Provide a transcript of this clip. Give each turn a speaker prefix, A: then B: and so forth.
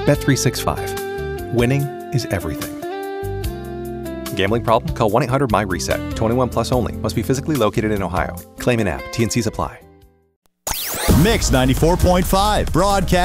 A: Bet365. Winning is everything. Gambling problem? Call 1-800-MY-RESET. 21 plus only. Must be physically located in Ohio. Claim an app. T&Cs apply.
B: Mix 94.5 broadcast.